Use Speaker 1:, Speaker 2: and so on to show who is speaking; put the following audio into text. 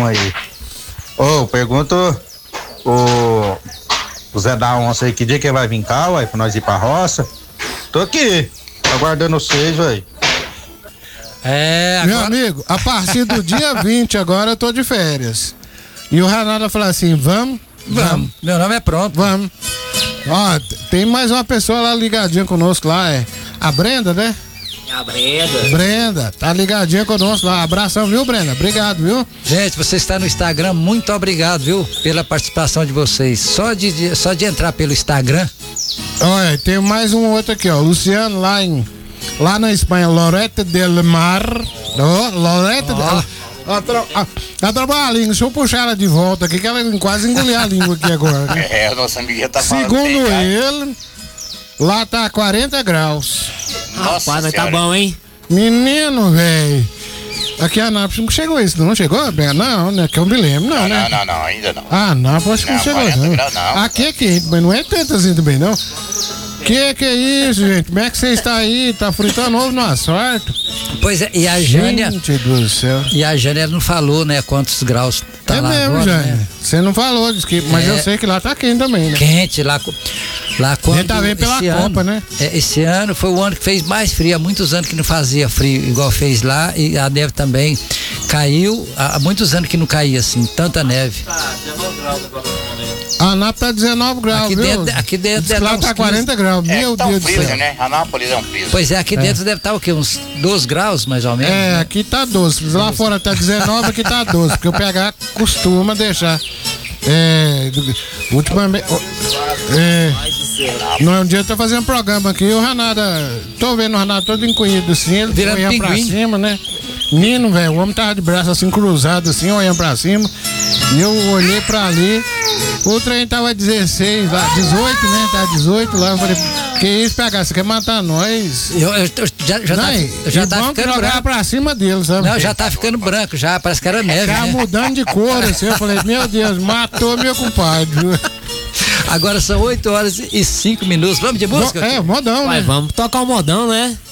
Speaker 1: programa aí. Pergunto o Zé da Onça aí, que dia que vai vir cá, ué, pra nós ir pra roça? Tô aqui, aguardando vocês, ué.
Speaker 2: Meu amigo, a partir do dia 20 agora eu tô de férias. E o Renato falou assim, vamos.
Speaker 3: Meu nome é Pronto.
Speaker 2: Vamos. Ó, tem mais uma pessoa lá ligadinha conosco lá, a Brenda, né?
Speaker 4: A Brenda.
Speaker 2: Brenda, tá ligadinha conosco lá. Abração, viu, Brenda? Obrigado, viu?
Speaker 3: Gente, você está no Instagram, muito obrigado, viu? Pela participação de vocês. Só de entrar pelo Instagram.
Speaker 2: Olha, tem mais um outro aqui, ó. Luciano lá na Espanha, Loreta del Mar. Loreta del Mar. Ela trabalha a língua, deixa eu puxar ela de volta aqui, que ela quase engoliu a língua aqui agora. Né?
Speaker 5: Nossa amiga tá falando.
Speaker 2: Segundo ele, lá tá 40 graus.
Speaker 4: Nossa, rapaz, mas tá bom, hein?
Speaker 2: Menino, velho. Aqui a Anápolis não chegou isso, não chegou? Não, né? Que eu me lembro, não, né?
Speaker 5: Não, ainda não.
Speaker 2: Ah, não, acho que não chegou, não.
Speaker 5: Não.
Speaker 2: Aqui é quente, mas não é tanto assim também, não. Que é isso, gente? Como é que você está aí? Tá fritando ovo no asfalto?
Speaker 3: Pois é, e a Jânia.
Speaker 2: Gente do céu.
Speaker 3: E a Jânia não falou, né, quantos graus tá lá
Speaker 2: mesmo,
Speaker 3: agora,
Speaker 2: Jânia.
Speaker 3: né?
Speaker 2: Você não falou, mas eu sei que lá tá quente também, né?
Speaker 3: Quente, lá quando.
Speaker 2: Ele tá vendo pela Copa, né?
Speaker 3: Esse ano foi o ano que fez mais frio. Há muitos anos que não fazia frio igual fez lá. E a neve também caiu. Há muitos anos que não caía assim, tanta neve.
Speaker 2: A Anápolis tá 19 graus,
Speaker 3: aqui dentro
Speaker 2: lá tá 40 graus, meu Deus do céu.
Speaker 5: Né? Anápolis é um frio.
Speaker 3: Pois é, aqui dentro deve estar o quê? Uns 12 graus, mais ou menos?
Speaker 2: Né? Aqui tá 12. Lá fora tá 19, aqui tá 12. Porque o PH costuma deixar. Ultimamente. Um dia eu tô fazendo um programa aqui, o Renato, tô vendo o Renato todo encolhido assim, ele olhando pra cima, né? Menino, velho, o homem tava de braço assim cruzado, assim, olhando pra cima. E eu olhei pra ali, o trem tava 16, lá, 18, né? Tava 18 lá, eu falei, que isso, PH, você quer matar nós?
Speaker 3: Eu já tá ficando branco
Speaker 2: pra cima dele, sabe?
Speaker 3: Não, já tá ficando branco, já, parece que era neve,
Speaker 2: tá, né? Mudando de cor, assim, eu falei, meu Deus, matou meu compadre.
Speaker 3: Agora são 8 horas e 5 minutos, vamos de música?
Speaker 2: Modão,
Speaker 4: Ué,
Speaker 2: né?
Speaker 4: vamos tocar o modão, né?